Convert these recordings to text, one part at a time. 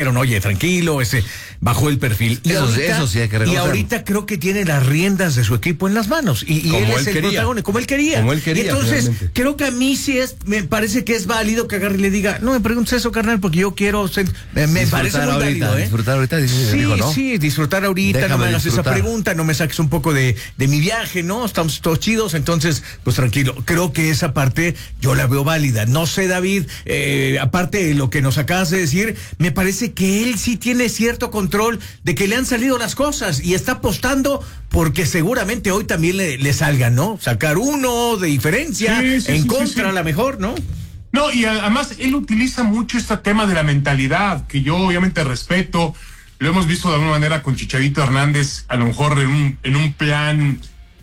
dijeron, oye, tranquilo, bajó el perfil. Eso sí hay que reconocerlo. Y ahorita creo que tiene las riendas de su equipo en las manos. Y él es el protagonista, como él quería. Y entonces, finalmente, creo que a mí me parece que es válido que agarre y le diga, no me preguntes eso, carnal, porque yo quiero me parece muy válido, Disfrutar ahorita, dijo, ¿no? Sí, disfrutar ahorita, Déjame no me hagas disfrutar. esa pregunta, no me saques un poco de mi viaje, ¿no? Estamos todos chidos, entonces, pues tranquilo. Creo que esa parte yo la veo válida. No sé, David, aparte de lo que nos acabas de decir, me parece que él sí tiene cierto control de que le han salido las cosas y está apostando porque seguramente hoy también le salgan, ¿no? Sacar uno de diferencia contra a la mejor, ¿no? No, y además él utiliza mucho este tema de la mentalidad, que yo obviamente respeto. Lo hemos visto de alguna manera con Chicharito Hernández, a lo mejor en un plan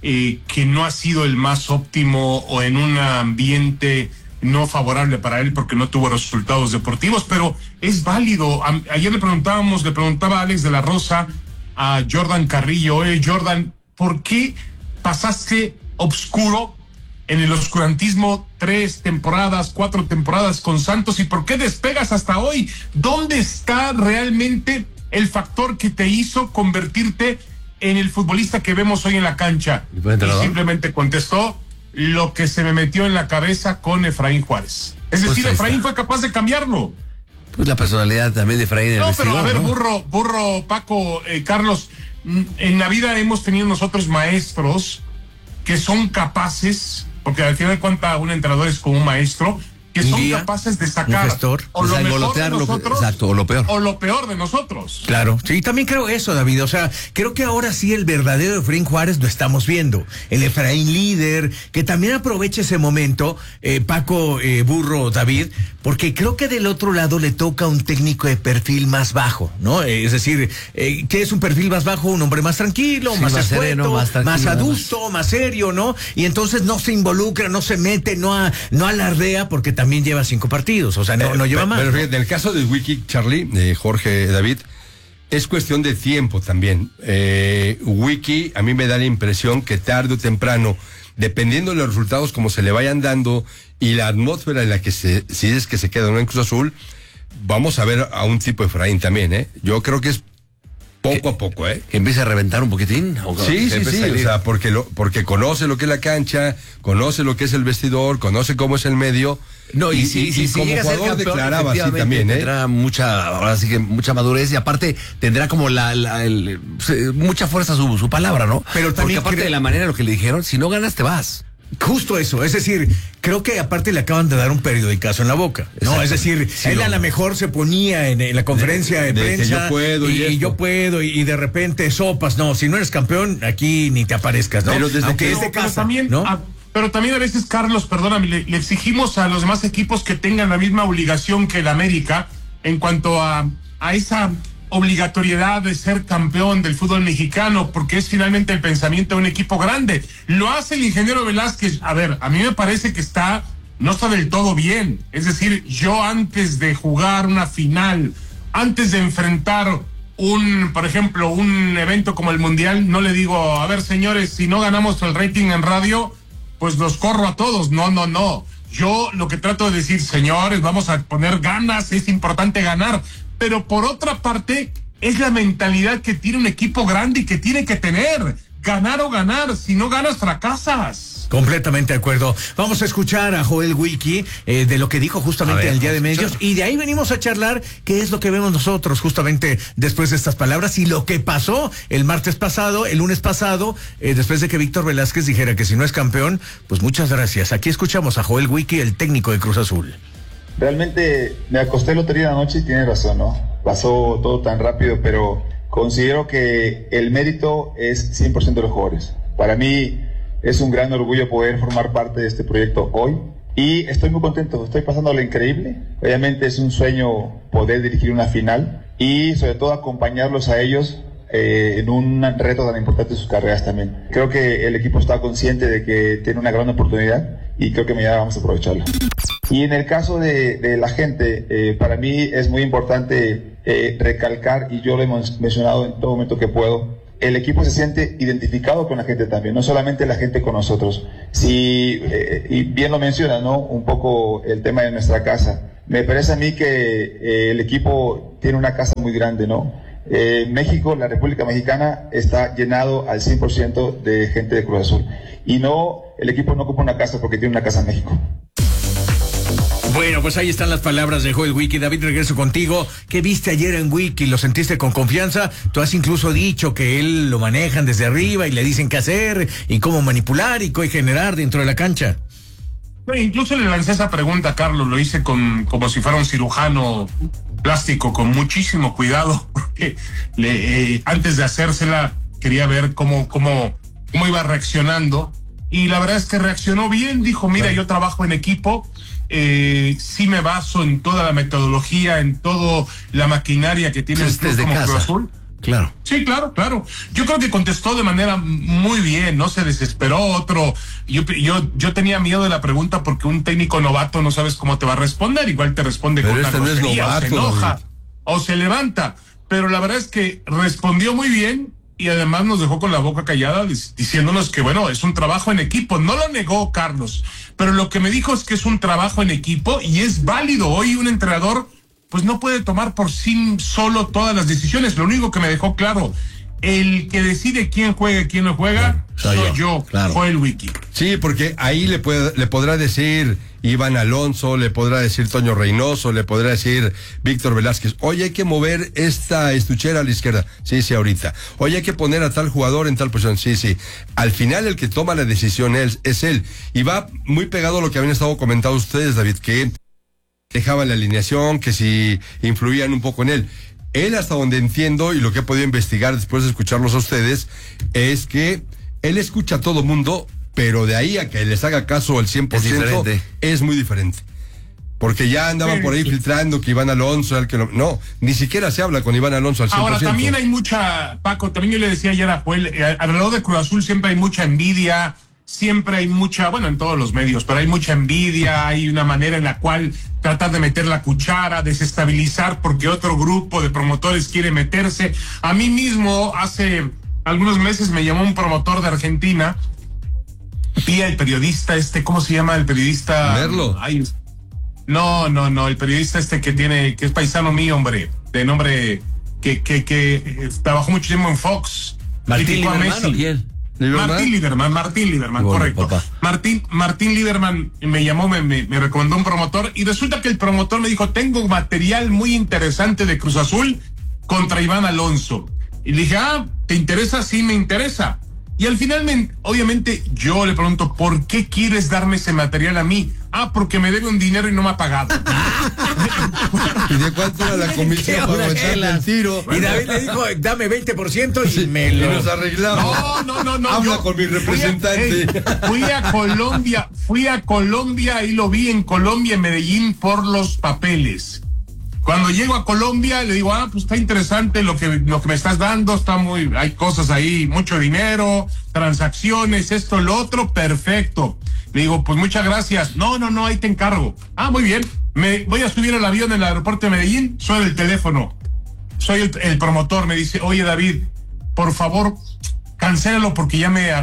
que no ha sido el más óptimo o en un ambiente no favorable para él porque no tuvo resultados deportivos, pero es válido. Ayer le preguntaba a Alex de la Rosa, a Jordan Carrillo, Jordan, ¿por qué pasaste obscuro en el oscurantismo 3 temporadas, 4 temporadas con Santos y por qué despegas hasta hoy? ¿Dónde está realmente el factor que te hizo convertirte en el futbolista que vemos hoy en la cancha? Y simplemente contestó, lo que se me metió en la cabeza con Efraín Juárez. Es decir, Efraín fue capaz de cambiarlo. Pues la personalidad también de Efraín en el vestidor, pero a ver, ¿no? burro, Paco, Carlos, en la vida hemos tenido nosotros maestros que son capaces, porque al final de cuentas un entrenador es como un maestro, que son capaces de sacar o lo mejor de nosotros, o lo peor de nosotros. Claro, sí, también creo eso, David. O sea, creo que ahora sí el verdadero Efraín Juárez lo estamos viendo. El Efraín líder, que también aproveche ese momento, Paco, Burro, David, porque creo que del otro lado le toca un técnico de perfil más bajo, ¿no? Es decir, ¿qué es un perfil más bajo? Un hombre más tranquilo, más sereno, más adusto, más serio, ¿no? Y entonces no se involucra, no se mete, no alardea, porque también lleva 5 partidos, o sea, no lleva más. Pero fíjate, en el caso de Wiki, Charlie, Jorge, David, es cuestión de tiempo también. Wiki, a mí me da la impresión que tarde o temprano, dependiendo de los resultados como se le vayan dando y la atmósfera en la que si es que se queda en Cruz Azul, vamos a ver a un tipo de Efraín también, Yo creo que es poco a poco, que empiece a reventar un poquitín. Sí, o sea, porque conoce lo que es la cancha, conoce lo que es el vestidor, conoce cómo es el medio. No, y como jugador campeón, declaraba así también, tendrá ahora sí que mucha madurez y aparte tendrá como mucha fuerza su palabra, ¿no? Pero también porque aparte de la manera en lo que le dijeron, si no ganas te vas. Justo eso, es decir, creo que aparte le acaban de dar un periodicazo en la boca, ¿no? Es decir, él a lo mejor se ponía en la conferencia de prensa que yo puedo y yo puedo y de repente sopas, no, si no eres campeón, aquí ni te aparezcas, ¿no? Pero aunque es de casa, también, ¿no? Pero también a veces, Carlos, perdóname, le exigimos a los demás equipos que tengan la misma obligación que el América en cuanto a esa obligatoriedad de ser campeón del fútbol mexicano, porque es finalmente el pensamiento de un equipo grande. Lo hace el ingeniero Velázquez. A ver, a mí me parece que no está del todo bien. Es decir, yo antes de jugar una final, antes de enfrentar por ejemplo, un evento como el Mundial, no le digo, a ver, señores, si no ganamos el rating en radio, pues los corro a todos. No. Yo lo que trato de decir, señores, vamos a poner ganas, es importante ganar. Pero por otra parte, es la mentalidad que tiene un equipo grande y que tiene que tener. Ganar o ganar, si no ganas, fracasas. Completamente de acuerdo. Vamos a escuchar a Joel Wiki de lo que dijo justamente el Día de Medios y de ahí venimos a charlar qué es lo que vemos nosotros justamente después de estas palabras y lo que pasó el lunes pasado, después de que Víctor Velázquez dijera que si no es campeón, pues muchas gracias. Aquí escuchamos a Joel Wiki, el técnico de Cruz Azul. Realmente me acosté el otro día de la noche y tiene razón, ¿no? Pasó todo tan rápido, pero considero que el mérito es 100% de los jugadores. Para mí es un gran orgullo poder formar parte de este proyecto hoy y estoy muy contento, estoy pasando lo increíble. Obviamente es un sueño poder dirigir una final y sobre todo acompañarlos a ellos en un reto tan importante de sus carreras también. Creo que el equipo está consciente de que tiene una gran oportunidad y creo que mañana vamos a aprovecharla. Y en el caso de la gente, para mí es muy importante recalcar, y yo lo he mencionado en todo momento que puedo, el equipo se siente identificado con la gente también, no solamente la gente con nosotros. Y bien lo menciona, ¿no? Un poco el tema de nuestra casa. Me parece a mí que el equipo tiene una casa muy grande, ¿no? México, la República Mexicana, está llenado al 100% de gente de Cruz Azul. Y no, el equipo no ocupa una casa porque tiene una casa en México. Bueno, pues ahí están las palabras de Joel Wiki. David, regreso contigo. ¿Qué viste ayer en Wiki? ¿Lo sentiste con confianza? Tú has incluso dicho que él lo manejan desde arriba y le dicen qué hacer y cómo manipular y qué generar dentro de la cancha. Incluso le lancé esa pregunta a Carlos, lo hice como si fuera un cirujano plástico, con muchísimo cuidado, porque antes de hacérsela quería ver cómo iba reaccionando, y la verdad es que reaccionó bien. Dijo, mira, yo trabajo en equipo, sí me baso en toda la metodología, en toda la maquinaria que tiene el club como Cruz Azul. Claro. Sí, claro. Yo creo que contestó de manera muy bien, no se desesperó. Yo tenía miedo de la pregunta porque un técnico novato no sabes cómo te va a responder. Igual te responde con una grosería, o se enoja, o se levanta. Pero la verdad es que respondió muy bien y además nos dejó con la boca callada diciéndonos que, bueno, es un trabajo en equipo. No lo negó Carlos, pero lo que me dijo es que es un trabajo en equipo y es válido. Hoy un entrenador pues no puede tomar por sí solo todas las decisiones. Lo único que me dejó claro, el que decide quién juega y quién no juega, soy yo, Joel Wiki. Sí, porque ahí le podrá decir Iván Alonso, le podrá decir Toño Reynoso, le podrá decir Víctor Velázquez, oye, hay que mover esta estuchera a la izquierda. Sí, ahorita. Oye, hay que poner a tal jugador en tal posición. Sí. Al final el que toma la decisión es él. Y va muy pegado a lo que habían estado comentando ustedes, David, que dejaban la alineación, que si influían un poco en él. Él, hasta donde entiendo y lo que he podido investigar después de escucharlos a ustedes, es que él escucha a todo mundo, pero de ahí a que les haga caso al 100% es muy diferente. Porque ya andaban por ahí filtrando que Iván Alonso, no, ni siquiera se habla con Iván Alonso al 100%. Ahora, también hay mucha, Paco, también yo le decía ayer a Joel, alrededor de Cruz Azul siempre hay mucha envidia, siempre hay mucha, bueno, en todos los medios, pero hay mucha envidia, hay una manera en la cual tratar de meter la cuchara, desestabilizar porque otro grupo de promotores quiere meterse. A mí mismo, hace algunos meses me llamó un promotor de Argentina, vía el periodista ¿cómo se llama el periodista? Merlo. No, el periodista que es paisano mío, hombre, de nombre, que trabajó mucho tiempo en Fox. Martín Liderman. Martín Liderman, correcto. Martín Liderman me llamó, me recomendó un promotor y resulta que el promotor me dijo, tengo material muy interesante de Cruz Azul contra Iván Alonso. Y le dije, ¿te interesa? Sí, me interesa. Y al final, obviamente, yo le pregunto, ¿por qué quieres darme ese material a mí? Porque me debe un dinero y no me ha pagado. ¿Y de cuánto era la comisión para meterle el tiro? Y David le dijo, dame 20% y sí, me lo... nos arreglamos. No. Habla con mi representante. Fui a Colombia y lo vi en Colombia, en Medellín, por los papeles. Cuando llego a Colombia, le digo, pues está interesante lo que me estás dando, hay cosas ahí, mucho dinero, transacciones, esto, lo otro, perfecto. Le digo, pues muchas gracias. No, ahí te encargo. Muy bien, me voy a subir al avión en el aeropuerto de Medellín, suena el teléfono. Soy el promotor, me dice, oye David, por favor, cancélalo porque ya me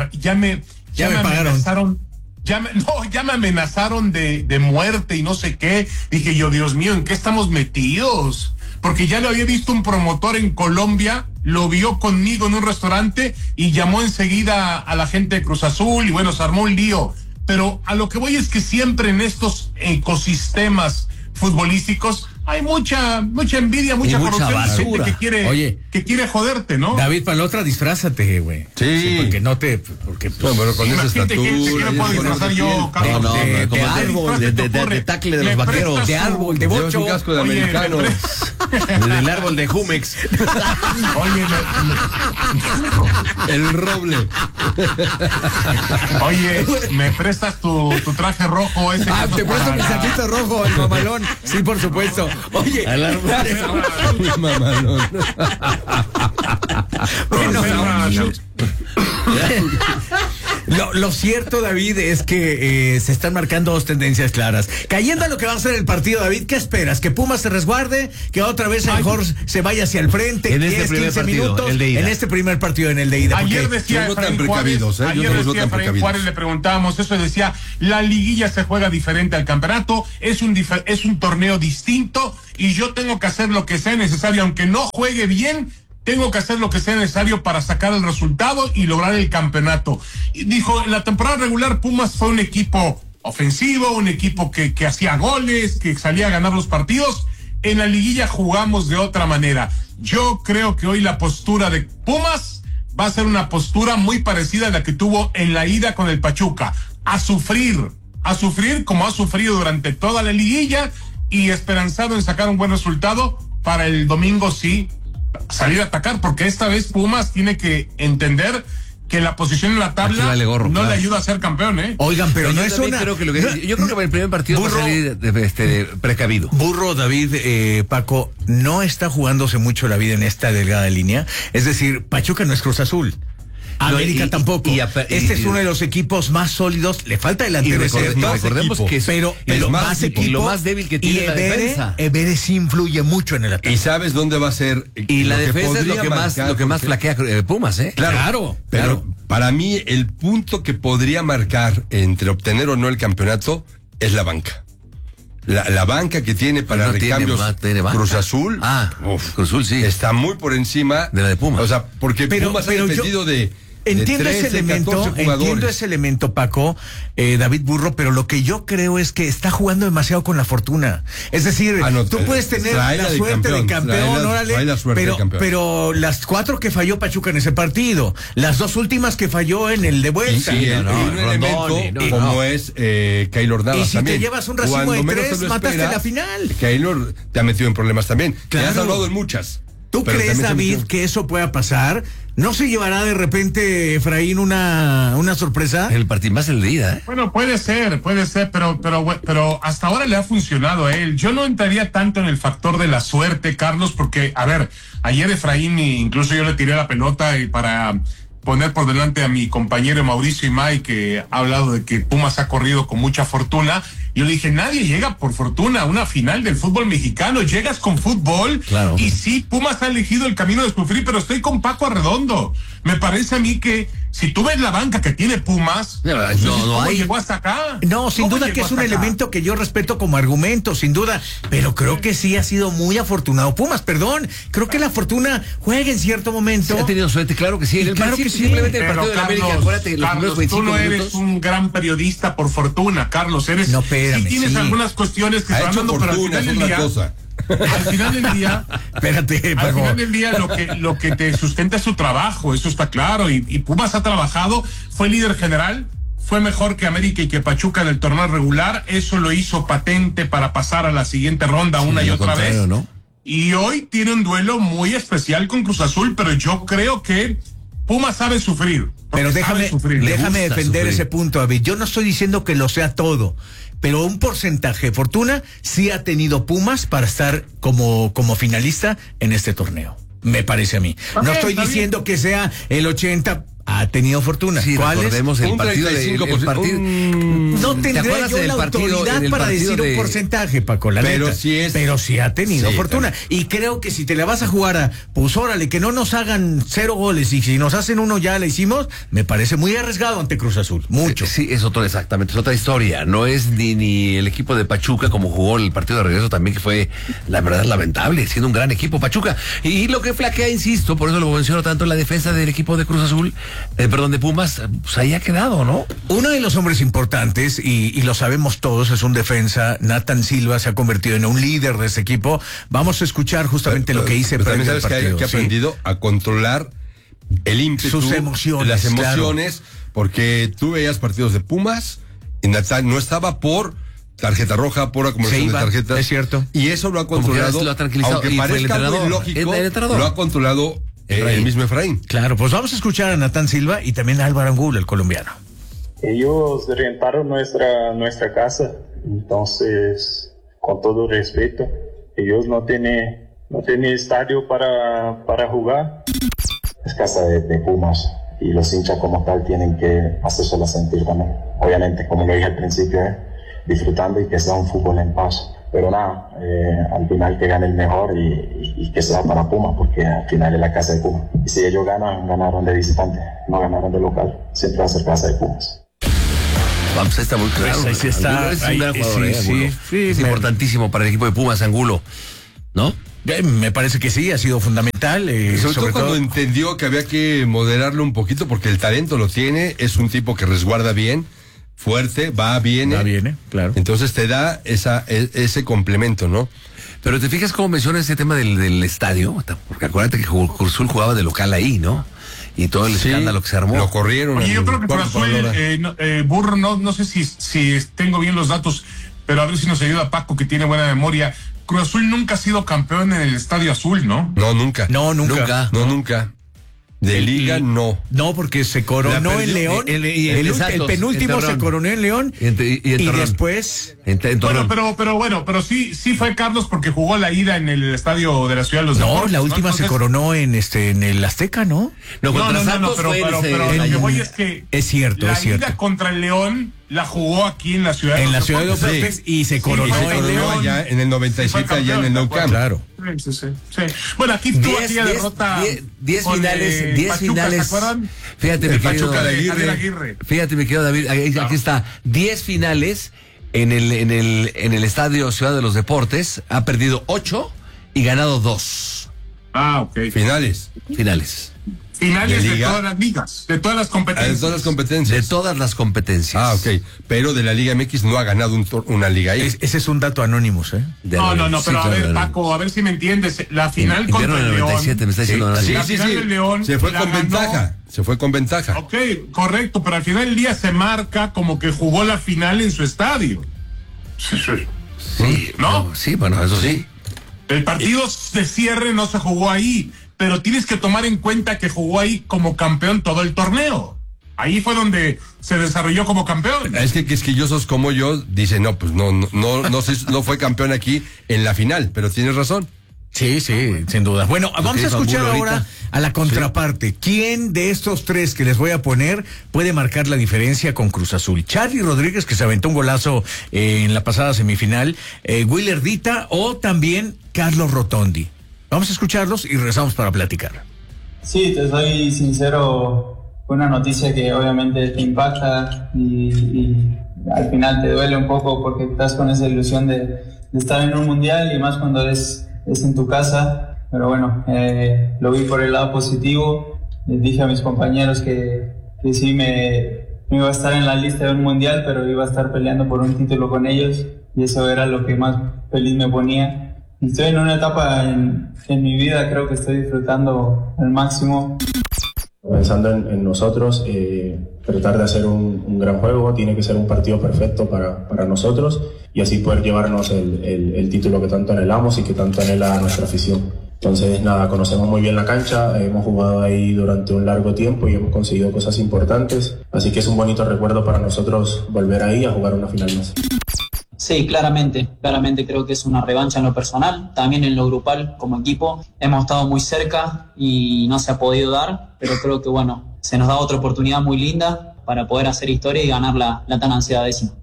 pagaron. Ya me amenazaron de muerte y no sé qué. Dije yo, Dios mío, ¿en qué estamos metidos? Porque ya lo había visto un promotor en Colombia, lo vio conmigo en un restaurante y llamó enseguida a la gente de Cruz Azul y bueno, se armó un lío. Pero a lo que voy es que siempre en estos ecosistemas futbolísticos hay mucha envidia, mucha corrupción, gente que quiere joderte, ¿no? David, para la otra disfrázate, güey. Sí. Porque no te... pero con esa estatura... ¿Qué me puedo disfrazar yo, Carlos? No, de árbol, de tackle de los vaqueros. De árbol, de bocho. Un casco de americano. Del árbol de Jumex. Oye, el roble. Oye, ¿me prestas tu traje rojo ese? Te presto mi saquito rojo, el mamalón. Sí, por supuesto. Oye, mamalón. Bueno, Lo cierto, David, es que se están marcando dos tendencias claras. Cayendo a lo que va a ser el partido, David, ¿qué esperas? ¿Que Pumas se resguarde? ¿Que otra vez a lo mejor se vaya hacia el frente? En este primer 15 partido, minutos, el de ida. En este primer partido, en el de ida. Ayer decía Efraín Juárez, Juárez, le preguntábamos eso, decía, la liguilla se juega diferente al campeonato, es un torneo distinto y yo tengo que hacer lo que sea necesario, aunque no juegue bien, tengo que hacer lo que sea necesario para sacar el resultado y lograr el campeonato. Y dijo, en la temporada regular Pumas fue un equipo ofensivo, un equipo que hacía goles, que salía a ganar los partidos. En la liguilla jugamos de otra manera. Yo creo que hoy la postura de Pumas va a ser una postura muy parecida a la que tuvo en la ida con el Pachuca. A sufrir como ha sufrido durante toda la liguilla y esperanzado en sacar un buen resultado para el domingo, sí, salir a atacar, porque esta vez Pumas tiene que entender que la posición en la tabla vale gorro, no claro. le ayuda a ser campeón, ¿eh? Oigan, pero no es yo una... creo que yo creo que el primer partido va a salir precavido. Burro, David, Paco, no está jugándose mucho la vida en esta delgada línea. Es decir, Pachuca no es Cruz Azul. América tampoco. Este es uno de los equipos más sólidos. Le falta delantero. Recordemos que pero más equipo, y lo más débil que tiene la defensa. Everes sí influye mucho en el ataque. ¿Y sabes dónde va a ser? Y la defensa es lo que más flaquea Pumas, ¿eh? Claro. Pero para mí el punto que podría marcar entre obtener o no el campeonato es la banca. La banca que tiene para no recambios tiene Cruz Azul. Cruz Azul sí. Está muy por encima de la de Pumas. O sea, porque Pumas ha dependido de Entiendo 13, ese elemento, Paco, David Burro, pero lo que yo creo es que está jugando demasiado con la fortuna. Es decir, tú puedes tener la suerte de campeón, órale, pero las 4 que falló Pachuca en ese partido, las 2 últimas que falló en el de vuelta. Y un elemento como es Keylor Navas. Y si también, te llevas un racimo de 3, mataste la final. Keylor te ha metido en problemas también. Claro. Te has salvado en muchas. ¿Tú crees, David, que eso pueda pasar? ¿No se llevará de repente, Efraín, una sorpresa? El partido más el de ida, ¿eh? Bueno, puede ser, pero hasta ahora le ha funcionado a él. Yo no entraría tanto en el factor de la suerte, Carlos, porque, a ver, ayer Efraín, incluso yo le tiré la pelota y para poner por delante a mi compañero Mauricio Imay, que ha hablado de que Pumas ha corrido con mucha fortuna. Yo le dije, nadie llega por fortuna a una final del fútbol mexicano, llegas con fútbol. Claro. Y sí, Pumas ha elegido el camino de sufrir, pero estoy con Paco Arredondo. Me parece a mí que si tú ves la banca que tiene Pumas, ¿cómo llegó hasta acá? No, sin duda que es un elemento que yo respeto como argumento, sin duda, pero creo que sí ha sido muy afortunado Pumas, creo que la fortuna juega en cierto momento. Sí, ha tenido suerte, claro que sí. Claro que sí. Simplemente el partido de la América, acuérdate, los Carlos, primeros 25 tú no eres minutos. un gran periodista por fortuna, Carlos, eres... No, espérame, sí tienes sí. algunas cuestiones que se van dando, pero al final del día... Al final del día, espérate, Paco. Al final del día lo que te sustenta es su trabajo, eso está claro, y Pumas ha trabajado, fue líder general, fue mejor que América y que Pachuca en el torneo regular, eso lo hizo patente para pasar a la siguiente ronda una y otra vez, ¿no? Y hoy tiene un duelo muy especial con Cruz Azul, pero yo creo que Pumas sabe sufrir. Pero déjame defender sufrir ese punto, David. Yo no estoy diciendo que lo sea todo, pero un porcentaje de fortuna sí ha tenido Pumas para estar como finalista en este torneo. Me parece a mí. No estoy diciendo que sea el 80%. Ha tenido fortuna. Sí, recordemos el partido no tendría yo la autoridad para decir un porcentaje, Paco, la neta. Pero sí ha tenido fortuna. También. Y creo que si te la vas a jugar pues órale, que no nos hagan 0 goles y si nos hacen 1 ya la hicimos, me parece muy arriesgado ante Cruz Azul. Mucho. Sí, es exactamente, es otra historia. No es ni el equipo de Pachuca como jugó el partido de regreso también, que fue, la verdad, lamentable, siendo un gran equipo Pachuca. Y lo que flaquea, insisto, por eso lo menciono tanto, la defensa del equipo de Cruz Azul, de Pumas, pues ahí ha quedado, ¿no? Uno de los hombres importantes, y lo sabemos todos, es un defensa. Nathan Silva se ha convertido en un líder de ese equipo. Vamos a escuchar justamente lo que hice previo al partido. Que ha aprendido a controlar el ímpetu, sus emociones, las emociones, porque tú veías partidos de Pumas y Nathan no estaba por tarjeta roja, por acumulación de tarjetas. Es cierto. Y eso lo ha controlado, lo ha tranquilizado, aunque parezca algo ilógico, lo ha controlado el mismo Efraín. Claro, pues vamos a escuchar a Nathan Silva y también a Álvaro Angulo, el colombiano. Ellos rentaron nuestra casa, entonces, con todo respeto, ellos no tienen estadio para jugar. Es casa de Pumas, y los hinchas como tal tienen que hacérselo sentir también. Obviamente, como lo dije al principio, disfrutando y que sea un fútbol en paz. Pero nada, al final que gane el mejor y que sea para Puma, porque al final es la casa de Puma. Y si ellos ganan, ganaron de visitante, no ganaron de local. Siempre va a ser casa de Pumas. Vamos, está muy claro. Pues ahí sí está. Es un gran jugador, Angulo. Sí, es importantísimo para el equipo de Pumas, Angulo, ¿no? Me parece que sí, ha sido fundamental. Sobre todo cuando entendió que había que moderarlo un poquito, porque el talento lo tiene, es un tipo que resguarda bien, fuerte, viene, claro. Entonces te da ese complemento, ¿no? Pero te fijas cómo menciona ese tema del estadio, porque acuérdate que Cruz Azul jugaba de local ahí, ¿no? Y todo el escándalo que se armó. Lo corrieron. Oye, yo creo que Cruz Azul, Burro, no sé si tengo bien los datos, pero a ver si nos ayuda Paco, que tiene buena memoria. Cruz Azul nunca ha sido campeón en el Estadio Azul, ¿no? No, nunca. Nunca. De liga, no. No, porque se coronó en León. El penúltimo se coronó en León. Y después. Pero sí fue Carlos, porque jugó la ida en el estadio de la Ciudad de los Deportes. La última se coronó en el Azteca, ¿no? No, pero lo que voy es que. Es cierto. La ida contra el León la jugó aquí en la Ciudad de los Deportes. Sí. Y se coronó en León. Allá en el 97, allá en el Nou Camp. Claro. Sí. Bueno, aquí tuvo aquella derrota. 10 finales. 10 finales. ¿Se acuerdan? Fíjate, El mi querido Pachuca de Aguirre. Fíjate, mi querido David, aquí está. 10 finales en el Estadio Ciudad de los Deportes. Ha perdido 8 y ganado 2. Ah, ok. Finales Finales de todas las ligas, de todas las competencias. De todas las competencias. De todas las competencias. Ah, ok. Pero de la Liga MX no ha ganado una liga ahí. Ese es un dato Anonymous, ¿eh? No, pero a ver, Paco, a ver si me entiendes. La final contra el León. 97, me está diciendo. Sí. León, se fue con ventaja. Ok, correcto, pero al final del día se marca como que jugó la final en su estadio. Sí, ¿no? Sí, bueno, eso sí. El partido de cierre no se jugó ahí, pero tienes que tomar en cuenta que jugó ahí como campeón todo el torneo. Ahí fue donde se desarrolló como campeón. Es que quisquillosos como yo dicen, no, pues no fue campeón aquí en la final, pero tienes razón. Sí, sin duda. Bueno, vamos a escuchar ahora a la contraparte. Sí. ¿Quién de estos tres que les voy a poner puede marcar la diferencia con Cruz Azul? Charly Rodríguez, que se aventó un golazo en la pasada semifinal, Willer Dita o también Carlos Rotondi. Vamos a escucharlos y regresamos para platicar. Sí, te soy sincero, fue una noticia que obviamente te impacta y al final te duele un poco porque estás con esa ilusión de estar en un mundial y más cuando es en tu casa, pero bueno, lo vi por el lado positivo. Les dije a mis compañeros que sí me iba a estar en la lista de un mundial, pero iba a estar peleando por un título con ellos y eso era lo que más feliz me ponía. Y estoy en una etapa en mi vida, creo que estoy disfrutando al máximo. Pensando en nosotros, tratar de hacer un gran juego, tiene que ser un partido perfecto para nosotros y así poder llevarnos el título que tanto anhelamos y que tanto anhela nuestra afición. Entonces, nada, conocemos muy bien la cancha, hemos jugado ahí durante un largo tiempo y hemos conseguido cosas importantes, así que es un bonito recuerdo para nosotros volver ahí a jugar una final más. Sí, claramente creo que es una revancha en lo personal, también en lo grupal como equipo. Hemos estado muy cerca y no se ha podido dar, pero creo que bueno, se nos da otra oportunidad muy linda para poder hacer historia y ganar la tan ansiada décima.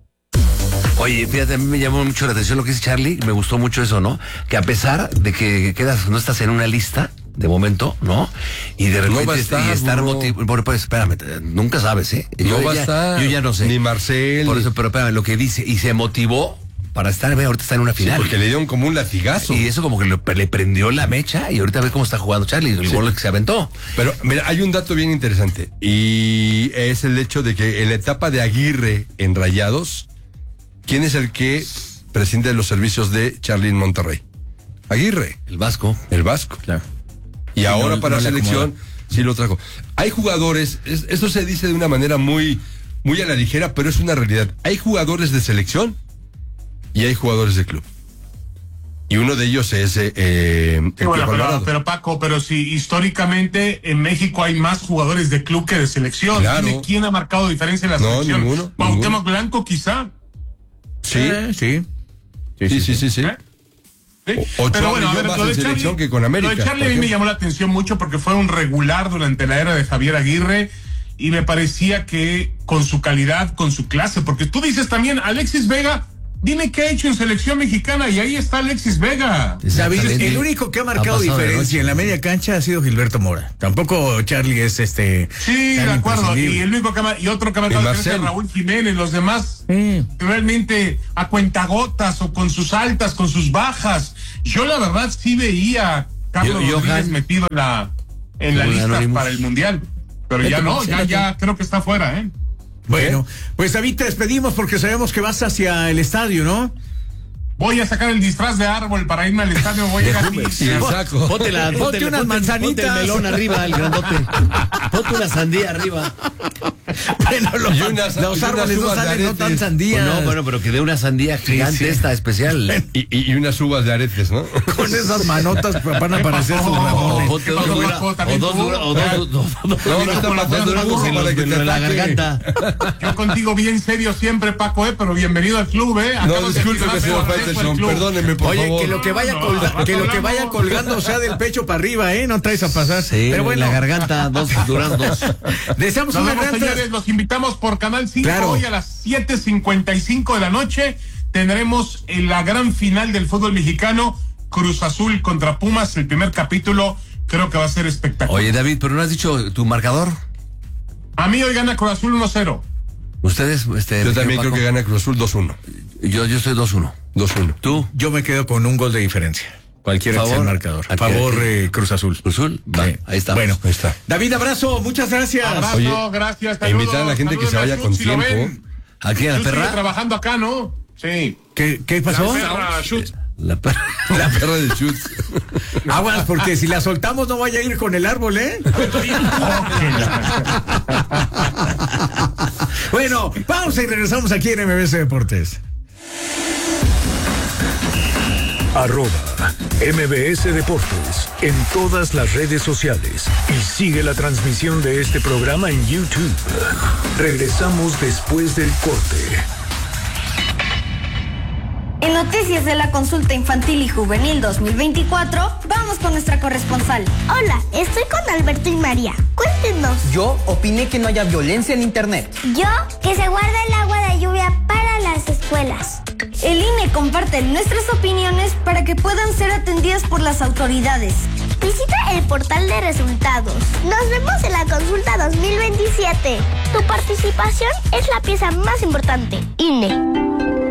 Oye, fíjate, a mí me llamó mucho la atención lo que dice Charly, me gustó mucho eso, ¿no? Que a pesar de que no estás en una lista, de momento, ¿no? Y de repente no va a estar motivado. Bueno, pues espérame, nunca sabes, ¿eh? No va a estar. Yo ya no sé. Ni Marcel. Por eso, pero espérame, lo que dice, y se motivó para estar, ahorita está en una final. Sí, porque le dieron como un latigazo. Y eso como que le prendió la mecha y ahorita ve cómo está jugando Charly, el gol que se aventó. Pero mira, hay un dato bien interesante y es el hecho de que en la etapa de Aguirre en Rayados, ¿quién es el que preside los servicios de Charly en Monterrey? Aguirre. El Vasco. Claro. Y ahora para selección sí lo trajo. Hay jugadores, esto se dice de una manera muy a la ligera, pero es una realidad. Hay jugadores de selección y hay jugadores de club. Y uno de ellos es pero Paco, pero si históricamente en México hay más jugadores de club que de selección. Claro. ¿Quién ha marcado diferencia en la selección? Ninguno. Cuauhtémoc Blanco, quizá. Sí. ¿Sí? Pero bueno, a ver, más en selección que con América. Lo de Charly a mí me llamó la atención mucho porque fue un regular durante la era de Javier Aguirre y me parecía que con su calidad, con su clase, porque tú dices también, Alexis Vega, dime qué ha hecho en selección mexicana y ahí está Alexis Vega. David, el único que ha marcado diferencia en la media cancha ha sido Gilberto Mora. Tampoco Charlie es Sí, de acuerdo. Y el único y otro que ha marcado diferencia es Raúl Jiménez. Los demás realmente a cuentagotas o con sus altas, con sus bajas. Yo la verdad sí veía a Carlos Rodríguez metido en la lista para el Mundial. Pero ya no, ya creo que está fuera, ¿eh? Bueno, pues David, te despedimos porque sabemos que vas hacia el estadio, ¿no? Voy a sacar el disfraz de árbol para irme al estadio. Voy a llegar Ponte unas manzanitas. Ponte el melón arriba, el grandote. Ponte una sandía arriba. Bueno, los árboles no salen, no tan sandías. No, bueno, pero que dé una sandía gigante esta especial. Y unas uvas de aretes, ¿no? Con esas manotas van a aparecer sus ramones. O dos en la garganta. Yo contigo bien serio siempre, Paco, pero bienvenido al club, No, discúlpeme, señor Faitelson, perdóneme, por favor. Oye, que lo que vaya colgando sea del pecho para arriba, no traes a pasar. Sí, pero bueno, la garganta, duran dos. Deseamos una gran... Señores, los invitamos por Canal 5 hoy a las 7:55 de la noche. Tendremos la gran final del fútbol mexicano, Cruz Azul contra Pumas. El primer capítulo creo que va a ser espectacular. Oye, David, ¿pero no has dicho tu marcador? A mí hoy gana Cruz Azul 1-0. Ustedes, yo también creo que gana Cruz Azul 2-1. Yo estoy 2-1. 2-1. ¿Tú? Yo me quedo con un gol de diferencia. Cualquiera que sea el marcador. A favor, Cruz Azul. Cruz Azul, ahí está. Bueno, ahí está. David, abrazo, muchas gracias. Abrazo, gracias. Saludos, invitar a la gente que se vaya con tiempo. ¿Aquí a la perra? Sigue trabajando acá, ¿no? Sí. ¿Qué pasó? La perra. La perra de Schutz. Aguas, porque si la soltamos no vaya a ir con el árbol, ¿eh? Bueno, pausa y regresamos aquí en MBS Deportes. @MBS Deportes en todas las redes sociales y sigue la transmisión de este programa en YouTube. Regresamos después del corte. En noticias de la consulta infantil y juvenil 2024, vamos con nuestra corresponsal. Hola, estoy con Alberto y María. Cuéntenos. Yo opiné que no haya violencia en internet. Yo, que se guarda el agua de lluvia para las escuelas. El INE comparte nuestras opiniones para que puedan ser atendidas por las autoridades. Visita el portal de resultados. Nos vemos en la consulta 2027. Tu participación es la pieza más importante. INE.